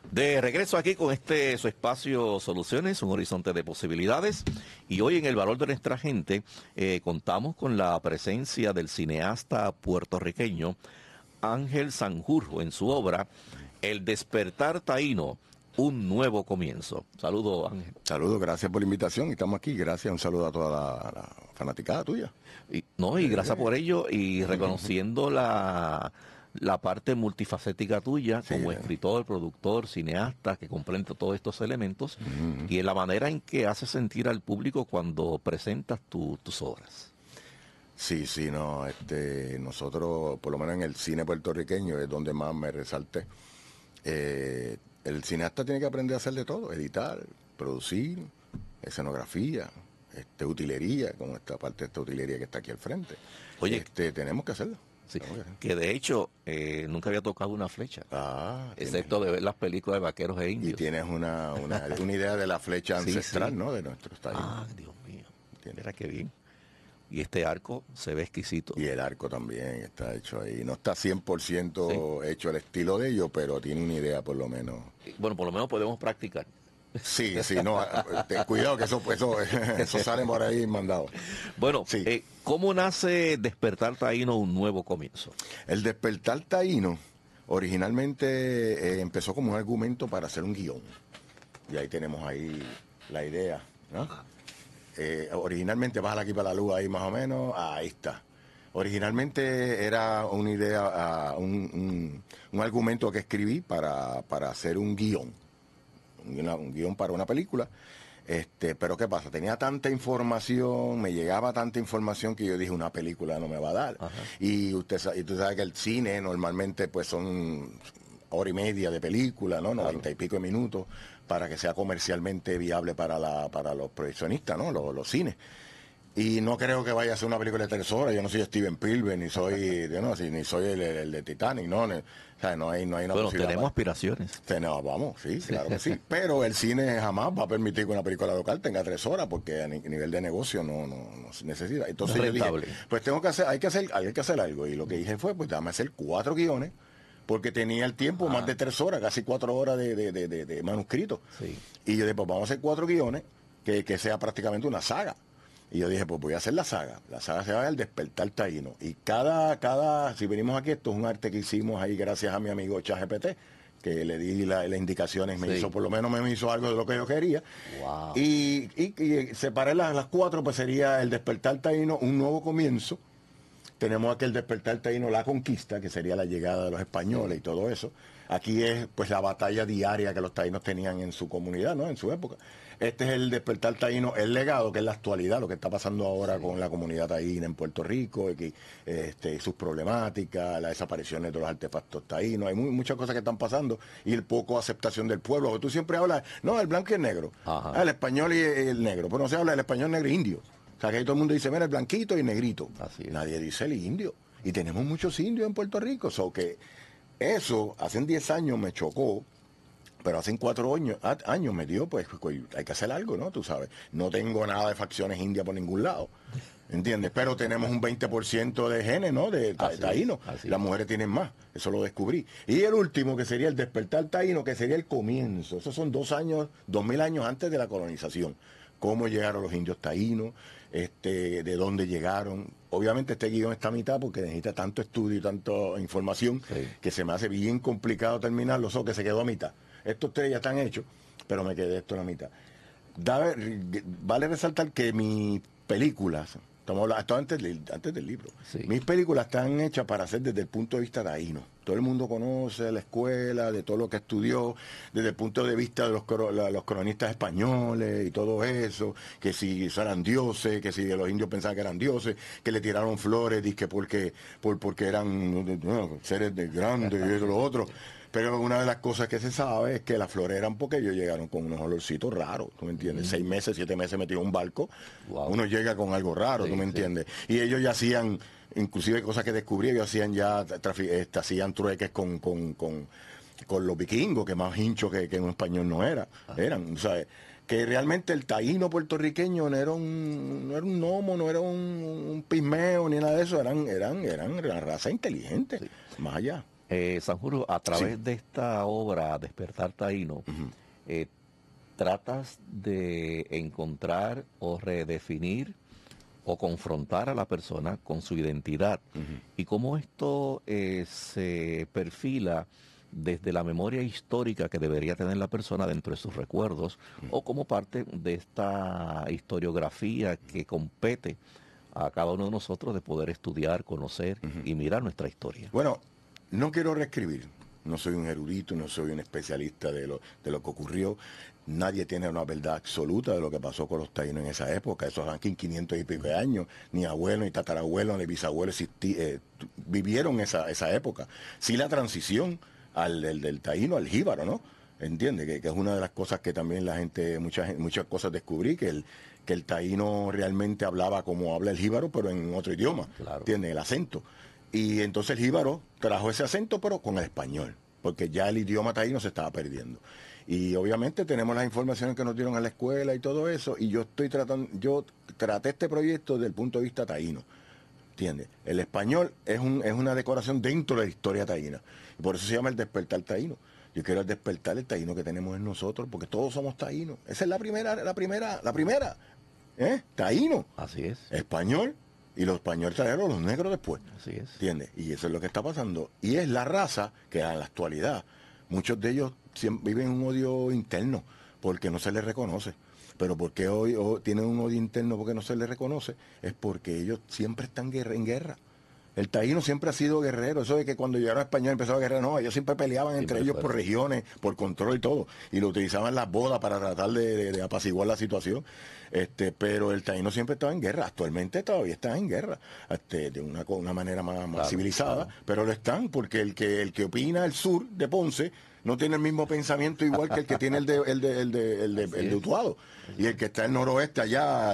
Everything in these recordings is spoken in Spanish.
De regreso aquí con su espacio Soluciones, un horizonte de posibilidades. Y hoy en El Valor de Nuestra Gente contamos con la presencia del cineasta puertorriqueño Ángel Sanjurjo en su obra El Despertar Taíno, un nuevo comienzo. Saludos, Ángel. Saludos, gracias por la invitación. Estamos aquí. Gracias, un saludo a toda la fanaticada tuya. Y gracias por ello y reconociendo la parte multifacética tuya como escritor, productor, cineasta, que comprende todos estos elementos y en la manera en que hace sentir al público cuando presentas tus obras. Sí, no, nosotros, por lo menos en el cine puertorriqueño, es donde más me resalté. El cineasta tiene que aprender a hacer de todo: editar, producir, escenografía, utilería, como esta parte de esta utilería que está aquí al frente. Oye, tenemos que hacerlo. Sí, que de hecho nunca había tocado una flecha, excepto de ver las películas de vaqueros e indios. Y tienes una idea de la flecha ancestral, ¿no? De nuestros taínos. Dios mío, mira qué bien. Y este arco se ve exquisito. Y el arco también está hecho ahí. No está 100% hecho al estilo de ellos, pero tiene una idea por lo menos. Bueno, por lo menos podemos practicar. Sí, no, cuidado que eso sale por ahí mandado. Bueno, ¿cómo nace Despertar Taíno, un nuevo comienzo? El Despertar Taíno originalmente empezó como un argumento para hacer un guión. Y ahí tenemos ahí la idea, ¿no? Originalmente, bájala aquí para la luz ahí más o menos, ahí está. Originalmente era una idea, un argumento que escribí para hacer un guión. Un guión para una película, pero ¿qué pasa? Tenía tanta información, me llegaba tanta información que yo dije, una película no me va a dar. Y tú sabes que el cine normalmente pues son hora y media de película, ¿no? 90 y pico de minutos, para que sea comercialmente viable para los proyeccionistas, ¿no? Los cines. Y no creo que vaya a ser una película de 3 horas. Yo no soy Steven Spielberg, ni soy ni soy el de Titanic, ¿no? O sea, no hay una posibilidad. Bueno, tenemos aspiraciones. Vamos, sí, claro que sí. Pero el cine jamás va a permitir que una película local tenga 3 horas, porque a nivel de negocio no se necesita. Entonces yo dije, pues hay que hacer algo. Y lo que dije fue, pues dame hacer 4 guiones, porque tenía el tiempo, más de 3 horas, casi 4 horas de manuscrito. Sí. Y yo dije, pues vamos a hacer 4 guiones, que sea prácticamente una saga. Y yo dije, pues voy a hacer la saga. La saga se llama El Despertar Taíno. Y si venimos aquí, esto es un arte que hicimos ahí gracias a mi amigo ChatGPT, que le di las indicaciones, por lo menos me hizo algo de lo que yo quería. Wow. Y separé las 4, pues sería El Despertar Taíno, un nuevo comienzo. Tenemos aquí El Despertar Taíno, la conquista, que sería la llegada de los españoles y todo eso. Aquí es pues la batalla diaria que los taínos tenían en su comunidad, ¿no? En su época. Este es El Despertar Taíno, el legado, que es la actualidad, lo que está pasando ahora con la comunidad taína en Puerto Rico, sus problemáticas, las desapariciones de los artefactos taínos. Hay muchas cosas que están pasando y el poco aceptación del pueblo. Tú siempre hablas, no, el blanco y el negro, el español y el negro, pero no se habla del español, negro e indio. O sea, que ahí todo el mundo dice, mira, el blanquito y el negrito. Nadie dice el indio. Y tenemos muchos indios en Puerto Rico. Que eso, hace 10 años me chocó, pero hace 4 años me dio, pues hay que hacer algo, ¿no? Tú sabes. No tengo nada de facciones indias por ningún lado, ¿entiendes? Pero tenemos un 20% de genes, ¿no? De taínos. Las mujeres tienen más. Eso lo descubrí. Y el último, que sería El Despertar Taíno, que sería el comienzo. Esos son 2000 años antes de la colonización. Cómo llegaron los indios taínos, de dónde llegaron. Obviamente este guión está a mitad porque necesita tanto estudio y tanta información que se me hace bien complicado terminarlo, que se quedó a mitad. Estos 3 ya están hechos, pero me quedé esto a la mitad. Vale resaltar que mis películas, estamos hablando antes del libro, mis películas están hechas para ser desde el punto de vista taíno. Todo el mundo conoce la escuela, de todo lo que estudió, desde el punto de vista de los cronistas españoles y todo eso, que si eran dioses, que si los indios pensaban que eran dioses, que le tiraron flores, porque eran seres grandes y eso lo otro. Pero una de las cosas que se sabe es que las flores eran porque ellos llegaron con unos olorcitos raros, ¿tú me entiendes? 6 meses, 7 meses metido en un barco, uno llega con algo raro, ¿tú me entiendes? Y ellos ya hacían, inclusive cosas que descubrí, ellos hacían hacían trueques con los vikingos, que más hinchos que en un español no eran, ¿sabes? Que realmente el taíno puertorriqueño no era un gnomo, no era un pigmeo, ni nada de eso, eran raza inteligente, más allá. Sanjuro, a través de esta obra, Despertar Taíno, tratas de encontrar o redefinir o confrontar a la persona con su identidad y cómo esto se perfila desde la memoria histórica que debería tener la persona dentro de sus recuerdos o como parte de esta historiografía que compete a cada uno de nosotros de poder estudiar, conocer y mirar nuestra historia. Bueno, no quiero reescribir, no soy un erudito, no soy un especialista de lo que ocurrió. Nadie tiene una verdad absoluta de lo que pasó con los taínos en esa época. Esos aquí 500 y pico de años, ni abuelo, ni tatarabuelo, ni bisabuelo vivieron esa época. Sí, la transición del taíno al jíbaro, ¿no? Entiende que es una de las cosas que también la gente, muchas cosas descubrí, que el taíno realmente hablaba como habla el jíbaro, pero en otro idioma, claro. Tiene el acento. Y entonces el jíbaro trajo ese acento, pero con el español, porque ya el idioma taíno se estaba perdiendo. Y obviamente tenemos las informaciones que nos dieron a la escuela y todo eso, y yo traté este proyecto desde el punto de vista taíno. ¿Entiendes? El español es una decoración dentro de la historia taína. Y por eso se llama el despertar taíno. Yo quiero despertar el taíno que tenemos en nosotros, porque todos somos taínos. Esa es la primera. Taíno. Así es. Español. Y los españoles trajeron los negros después. Así es. ¿Entiendes? Y eso es lo que está pasando. Y es la raza que en la actualidad, muchos de ellos viven un odio interno, porque no se les reconoce. Pero porque hoy tienen un odio interno porque no se les reconoce, es porque ellos siempre están en guerra. El taíno siempre ha sido guerrero. Eso de que cuando llegaron a España empezaron a guerra, no, ellos siempre peleaban entre ellos por regiones, por control y todo. Y lo utilizaban las bodas para tratar de apaciguar la situación. Pero el taíno siempre estaba en guerra. Actualmente todavía están en guerra. De una manera más civilizada. Claro. Pero lo están porque el que opina el sur de Ponce no tiene el mismo pensamiento igual que el que tiene el de Utuado. Y el que está en el noroeste allá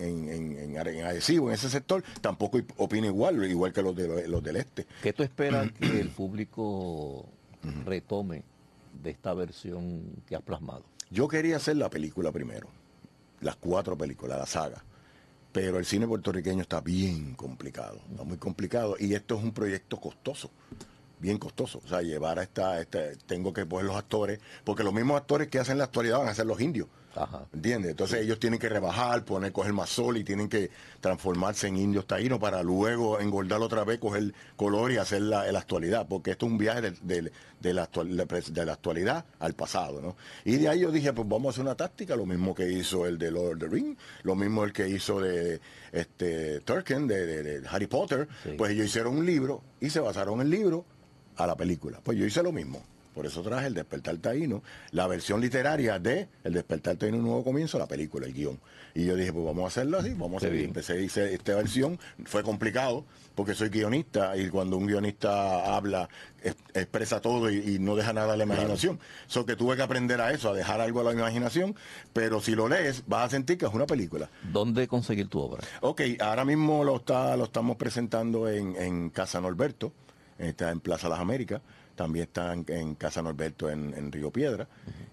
en Arecibo, en ese sector, tampoco opina igual que los del este. ¿Qué tú esperas que el público retome de esta versión que has plasmado? Yo quería hacer la película primero, las 4 películas, la saga. Pero el cine puertorriqueño está bien complicado, está muy complicado, y esto es un proyecto costoso. Bien costoso, o sea, llevar tengo que poner los actores, porque los mismos actores que hacen la actualidad van a ser los indios. Ajá. ¿Entiendes? Entonces ellos tienen que rebajar, coger más sol y tienen que transformarse en indios taínos para luego engordar otra vez, coger color y hacer la actualidad, porque esto es un viaje de la actualidad al pasado, ¿no? Y de ahí yo dije, pues vamos a hacer una táctica, lo mismo que hizo el de Lord of the Rings, lo mismo el que hizo de Tolkien, de Harry Potter, sí. Pues ellos hicieron un libro y se basaron en el libro a la película. Pues yo hice lo mismo. Por eso traje El Despertar Taíno, la versión literaria de El Despertar Taíno, un nuevo comienzo, la película, el guión. Y yo dije, pues vamos a hacerlo así, vamos a hacer. Empecé a decir esta versión, fue complicado, porque soy guionista, y cuando un guionista habla, expresa todo y no deja nada a la imaginación. Claro. So que tuve que aprender a eso, a dejar algo a la imaginación, pero si lo lees, vas a sentir que es una película. ¿Dónde conseguir tu obra? Ok, ahora mismo lo estamos presentando en Casa Norberto, está en Plaza Las Américas. También está en Casa Norberto en Río Piedra.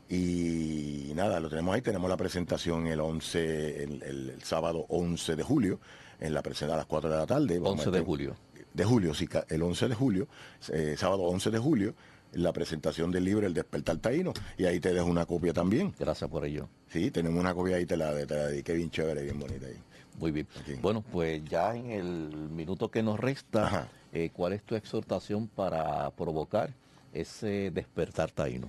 Y nada, lo tenemos ahí. Tenemos la presentación el sábado 11 de julio, a las 4 de la tarde. 11 de julio. De julio, sí, el 11 de julio, sábado 11 de julio, la presentación del libro El Despertar Taíno. Y ahí te dejo una copia también. Gracias por ello. Sí, tenemos una copia ahí, te la dediqué bien chévere, bien bonita ahí. Muy bien. Aquí. Bueno, pues ya en el minuto que nos resta, ¿cuál es tu exhortación para provocar ese despertar taíno?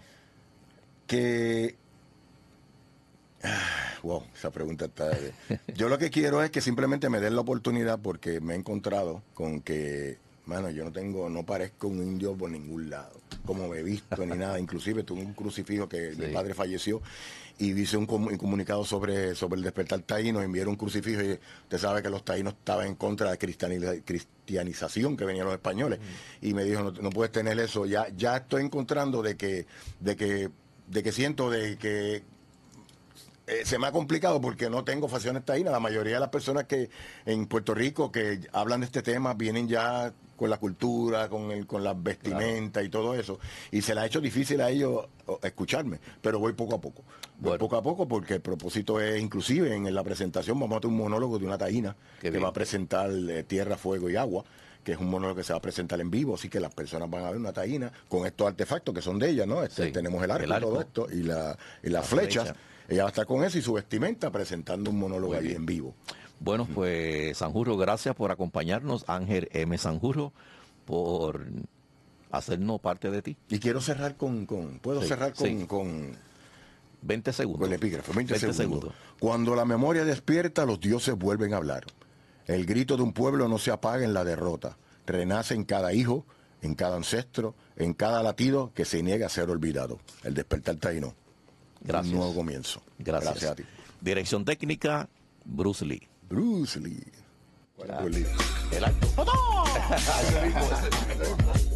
Wow, esa pregunta está... Yo lo que quiero es que simplemente me den la oportunidad, porque me he encontrado con que, mano, yo no parezco un indio por ningún lado, como me he visto ni nada. Inclusive tuve un crucifijo que mi padre falleció, y hice un comunicado sobre el despertar taíno, enviaron un crucifijo, y usted sabe que los taínos estaban en contra de la cristianización que venían los españoles, y me dijo, no puedes tener eso. Ya estoy encontrando de que siento de que se me ha complicado, porque no tengo facciones taínas. La mayoría de las personas que en Puerto Rico que hablan de este tema vienen ya con la cultura, con las vestimentas, claro, y todo eso, y se les ha hecho difícil a ellos escucharme, pero voy poco a poco. Voy poco a poco, porque el propósito es, inclusive en la presentación vamos a tener un monólogo de una taína que va a presentar Tierra, Fuego y Agua, que es un monólogo que se va a presentar en vivo, así que las personas van a ver una taína con estos artefactos que son de ella, ¿no? Tenemos el arco y todo esto, y las flechas. Ella va a estar con eso y su vestimenta presentando un monólogo ahí en vivo. Bueno, pues Sanjurjo, gracias por acompañarnos. Ángel M. Sanjurjo, por hacernos parte de ti. Y quiero cerrar ¿puedo cerrar con 20 segundos. Con el epígrafe, 20 segundos. Cuando la memoria despierta, los dioses vuelven a hablar. El grito de un pueblo no se apaga en la derrota. Renace en cada hijo, en cada ancestro, en cada latido que se niega a ser olvidado. El despertar taíno. Gracias. Un nuevo comienzo. Gracias a ti. Dirección técnica, Bruce Lee. Bruce Lee. El acto.